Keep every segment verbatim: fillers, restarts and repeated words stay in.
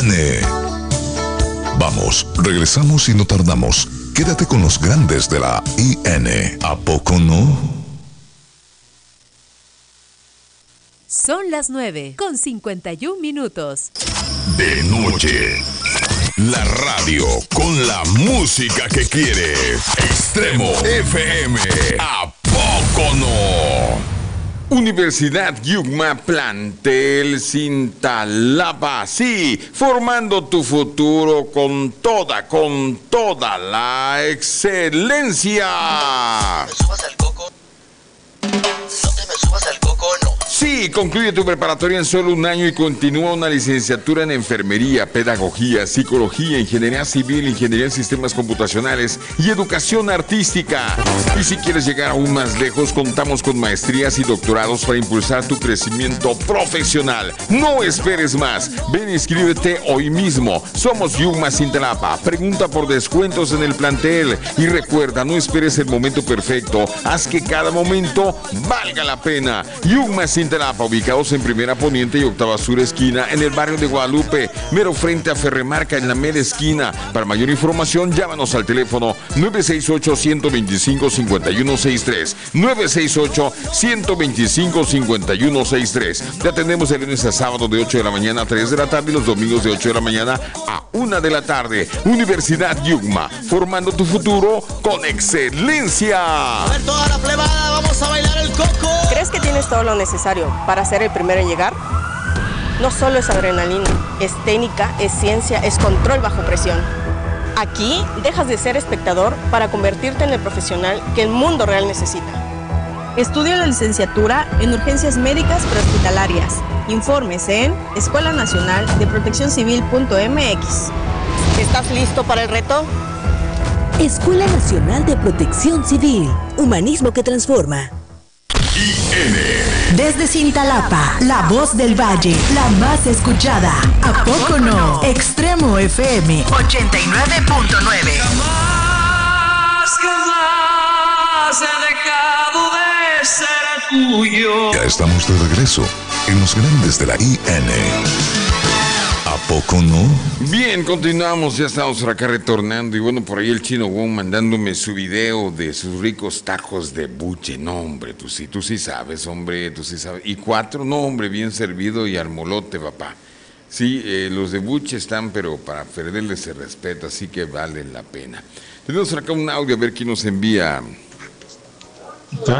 N. Vamos, regresamos y no tardamos. Quédate con los grandes de la I N. ¿A poco no? Son las nueve con cincuenta y un minutos. De noche. La radio con la música que quieres. Extremo F M. ¿A poco no? Universidad Yugma, plantel Cintalapa, sí, formando tu futuro con toda, con toda la excelencia. No te me subas al coco, no te me subas al coco, no. Sí, concluye tu preparatoria en solo un año y continúa una licenciatura en enfermería, pedagogía, psicología, ingeniería civil, ingeniería en sistemas computacionales y educación artística. Y si quieres llegar aún más lejos, contamos con maestrías y doctorados para impulsar tu crecimiento profesional. No esperes más. Ven, inscríbete hoy mismo. Somos Yugma Cintalapa. Pregunta por descuentos en el plantel. Y recuerda, no esperes el momento perfecto. Haz que cada momento valga la pena. Yugma Cintalapa, ubicados en Primera Poniente y Octava Sur Esquina, en el barrio de Guadalupe, mero frente a Ferremarca, en la mera esquina. Para mayor información, llámanos al teléfono nueve seis ocho, uno dos cinco, cinco uno seis tres, nueve seis ocho, uno dos cinco, cinco uno seis tres. Te atendemos de lunes a sábado de ocho de la mañana a tres de la tarde y los domingos de ocho de la mañana a una de la tarde. Universidad Yugma, formando tu futuro con excelencia. A ver toda la plebada, vamos a bailar el coco. ¿Crees que tienes todo lo necesario para ser el primero en llegar? No solo es adrenalina, es técnica, es ciencia, es control bajo presión. Aquí dejas de ser espectador para convertirte en el profesional que el mundo real necesita. Estudia la licenciatura en urgencias médicas prehospitalarias. Informes en escuela nacional de protección civil punto m x. ¿Estás listo para el reto? Escuela Nacional de Protección Civil. Humanismo que transforma. I N. Desde Cintalapa, la voz del valle, la más escuchada. ¿A poco no? Extremo F M ochenta y nueve punto nueve. Jamás, jamás he dejado de ser tuyo. Ya estamos de regreso en los grandes de la I N. ¿A poco no? Bien, continuamos, ya estamos por acá retornando. Y bueno, por ahí el Chino Wong mandándome su video de sus ricos tacos de buche. No, hombre, tú sí, tú sí sabes, hombre, tú sí sabes. Y cuatro, no, hombre, bien servido y al molote, papá. Sí, eh, los de buche están, pero para perderles el respeto, así que vale la pena. Tenemos acá un audio, a ver quién nos envía. ¿Ah?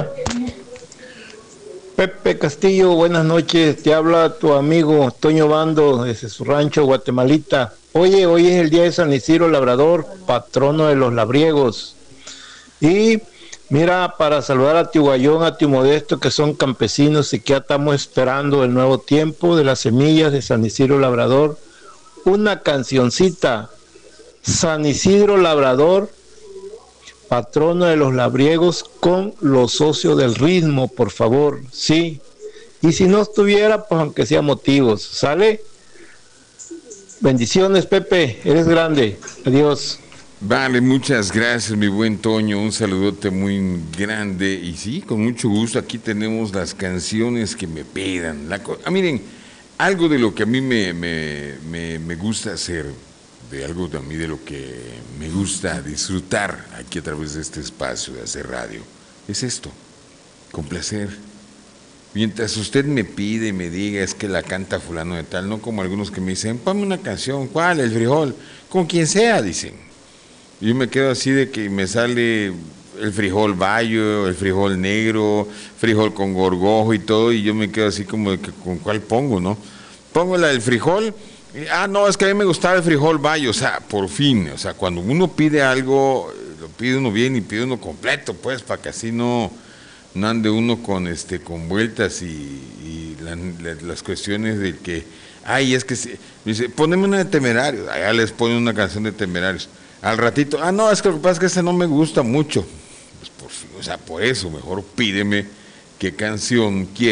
Pepe Castillo, buenas noches, te habla tu amigo Toño Bando desde su rancho Guatemalita. Oye, hoy es el día de San Isidro Labrador, patrono de los labriegos. Y mira, para saludar a Tihuayón, a Timodesto, que son campesinos y que ya estamos esperando el nuevo tiempo de las semillas de San Isidro Labrador, una cancioncita, San Isidro Labrador, patrono de los labriegos, con los socios del ritmo, por favor, sí. Y si no estuviera, pues aunque sea motivos, ¿sale? Bendiciones, Pepe, eres grande. Adiós. Vale, muchas gracias, mi buen Toño, un saludote muy grande. Y sí, con mucho gusto, aquí tenemos las canciones que me pidan. La co- ah, miren, algo de lo que a mí me, me, me, me gusta hacer, de algo de a mí de lo que me gusta disfrutar aquí a través de este espacio de hacer radio, es esto, complacer. Mientras usted me pide y me diga es que la canta fulano de tal, no como algunos que me dicen, ponme una canción, ¿cuál? El frijol, con quien sea, dicen. Yo me quedo así de que me sale el frijol bayo, el frijol negro, frijol con gorgojo y todo, y yo me quedo así como de que con cuál pongo, ¿no? Pongo la del frijol. Ah, no, es que a mí me gustaba el frijol bayo, o sea, por fin, o sea, cuando uno pide algo, lo pide uno bien y pide uno completo, pues, para que así no, no ande uno con este con vueltas y, y la, la, las cuestiones de que, ay, es que, si, dice, poneme una de Temerarios, allá les pone una canción de Temerarios, al ratito, ah, no, es que lo que pasa es que esa no me gusta mucho, pues, por fin, o sea, por eso, mejor pídeme qué canción quieres.